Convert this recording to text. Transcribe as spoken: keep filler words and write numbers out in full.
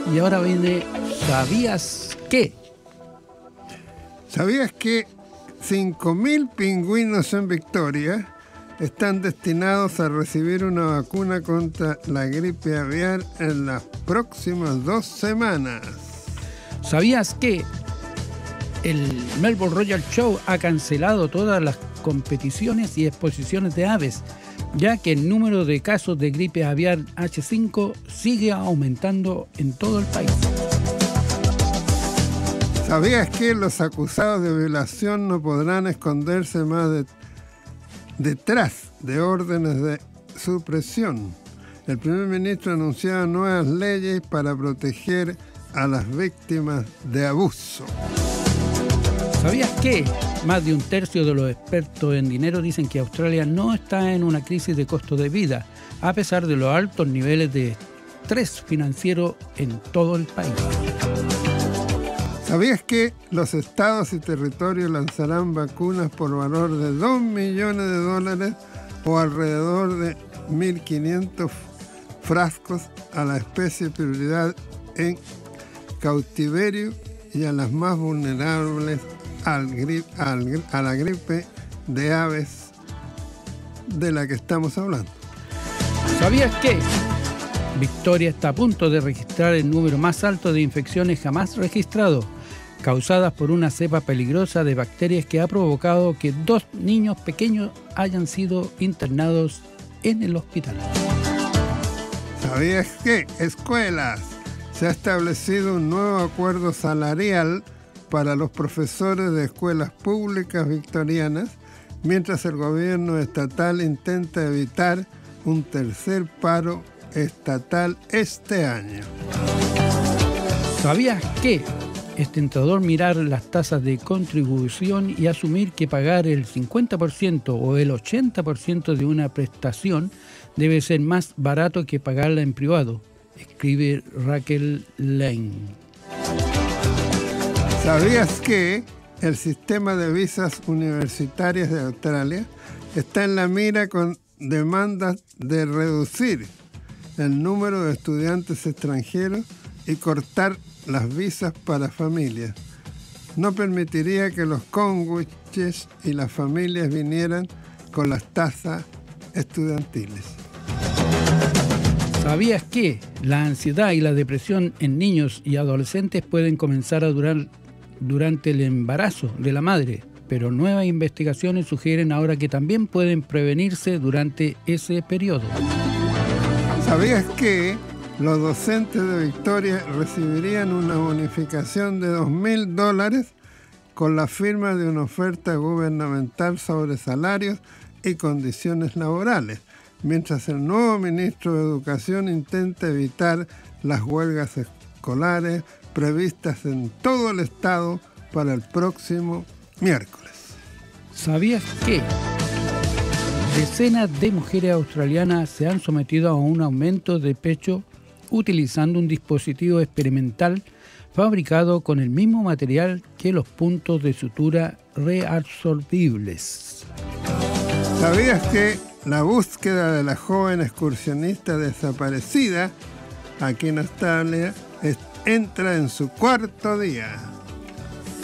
Y ahora viene ¿Sabías qué? ¿Sabías que cinco mil pingüinos en Victoria están destinados a recibir una vacuna contra la gripe aviar en las próximas dos semanas? ¿Sabías que el Melbourne Royal Show ha cancelado todas las competiciones y exposiciones de aves, ya que el número de casos de gripe aviar hache cinco sigue aumentando en todo el país? ¿Sabías que los acusados de violación no podrán esconderse más de, detrás de órdenes de supresión? El primer ministro anunció nuevas leyes para proteger a las víctimas de abuso. ¿Sabías que más de un tercio de los expertos en dinero dicen que Australia no está en una crisis de costo de vida, a pesar de los altos niveles de estrés financiero en todo el país? ¿Sabías que los estados y territorios lanzarán vacunas por valor de dos millones de dólares o alrededor de mil quinientos frascos a la especie de prioridad en cautiverio y a las más vulnerables al grip, al, a la gripe de aves de la que estamos hablando? ¿Sabías que Victoria está a punto de registrar el número más alto de infecciones jamás registrado, causadas por una cepa peligrosa de bacterias que ha provocado que dos niños pequeños hayan sido internados en el hospital? ¿Sabías que, escuelas, se ha establecido un nuevo acuerdo salarial para los profesores de escuelas públicas victorianas, mientras el gobierno estatal intenta evitar un tercer paro estatal este año? ¿Sabías que es tentador mirar las tasas de contribución y asumir que pagar el cincuenta por ciento o el ochenta por ciento de una prestación debe ser más barato que pagarla en privado? Escribe Raquel Lane. ¿Sabías que el sistema de visas universitarias de Australia está en la mira con demandas de reducir el número de estudiantes extranjeros y cortar las visas para familias? No permitiría que los cónyuges y las familias vinieran con las tasas estudiantiles. ¿Sabías que la ansiedad y la depresión en niños y adolescentes pueden comenzar a durar durante el embarazo de la madre, pero nuevas investigaciones sugieren ahora que también pueden prevenirse durante ese periodo? ¿Sabías que los docentes de Victoria recibirían una bonificación de dos mil dólares con la firma de una oferta gubernamental sobre salarios y condiciones laborales, mientras el nuevo ministro de Educación intenta evitar las huelgas escolares previstas en todo el estado para el próximo miércoles? ¿Sabías que decenas de mujeres australianas se han sometido a un aumento de pecho utilizando un dispositivo experimental fabricado con el mismo material que los puntos de sutura reabsorbibles? ¿Sabías que la búsqueda de la joven excursionista desaparecida aquí en Australia entra en su cuarto día?